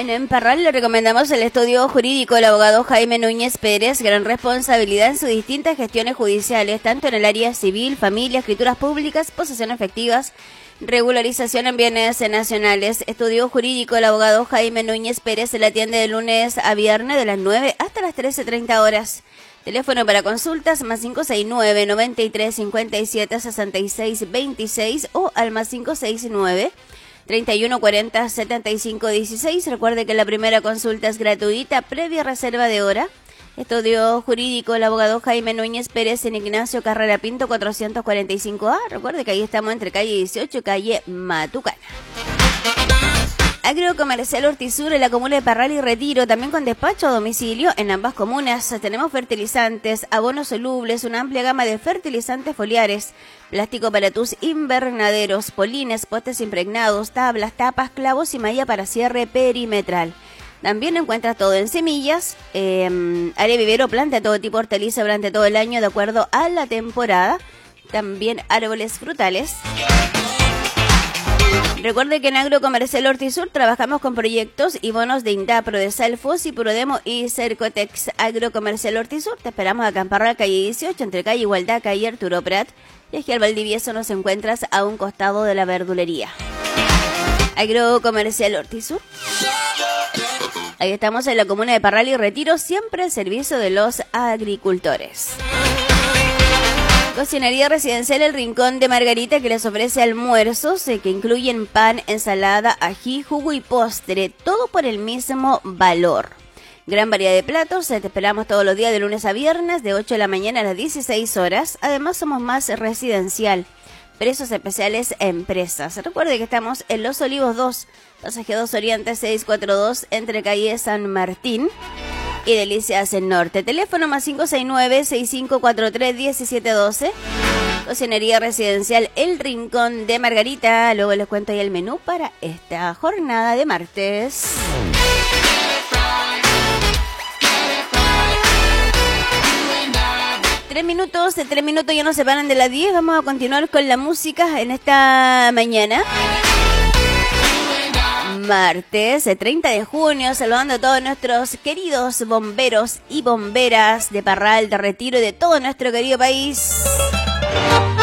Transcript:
En Parral le recomendamos el estudio jurídico del abogado Jaime Núñez Pérez, gran responsabilidad en sus distintas gestiones judiciales, tanto en el área civil, familia, escrituras públicas, posesión efectivas, regularización en bienes nacionales. Estudio jurídico del abogado Jaime Núñez Pérez se le atiende de lunes a viernes de las 9 hasta las 13:30 horas. Teléfono para consultas más 569 93 57 66 26 o al más 569 31 40 75 16. Recuerde que la primera consulta es gratuita, previa reserva de hora. Estudio jurídico el abogado Jaime Núñez Pérez en Ignacio Carrera Pinto 445A. Recuerde que ahí estamos entre calle 18 y calle Matucana. Agrocomercial Hortisur en la comuna de Parral y Retiro, también con despacho a domicilio en ambas comunas. Tenemos fertilizantes, abonos solubles, una amplia gama de fertilizantes foliares, plástico para tus invernaderos, polines, postes impregnados, tablas, tapas, clavos y malla para cierre perimetral. También encuentras todo en semillas, área vivero, planta de todo tipo, hortaliza durante todo el año de acuerdo a la temporada. También árboles frutales. Recuerde que en Agrocomercial Hortisur trabajamos con proyectos y bonos de INDAPRO, de Salfos y Prodemo y Cercotex. Agrocomercial Hortisur, te esperamos acá en Parral, calle 18, entre calle Igualdad, calle Arturo Prat. Y aquí al Valdivieso nos encuentras a un costado de la verdulería. Agrocomercial Hortisur. Ahí estamos en la comuna de Parral y Retiro, siempre al servicio de los agricultores. Cocinería Residencial El Rincón de Margarita, que les ofrece almuerzos que incluyen pan, ensalada, ají, jugo y postre, todo por el mismo valor. Gran variedad de platos, te esperamos todos los días de lunes a viernes, de 8 de la mañana a las 16 horas. Además somos más residencial, precios especiales a empresas. Recuerde que estamos en Los Olivos 2, pasaje 2 Oriente 642, entre calle San Martín y Delicias en Norte. Teléfono más 569-6543-1712. Cocinería Residencial El Rincón de Margarita. Luego les cuento ahí el menú para esta jornada de martes. Tres minutos ya nos separan de las 10. Vamos a continuar con la música en esta mañana. Martes, 30 de junio, saludando a todos nuestros queridos bomberos y bomberas de Parral, de Retiro y de todo nuestro querido país.